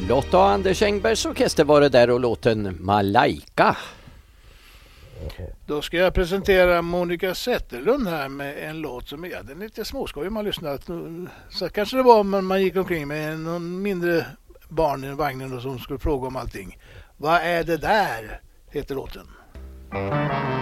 Lotta och Anders Engbergs orkester var det där och låten Malaika. Då ska jag presentera Monica Zetterlund här med en låt som är den är lite småskoj om man lyssnat. Så kanske det var om man gick omkring med någon mindre barn i vagnen och som skulle fråga om allting. Vad är det där? Heter låten.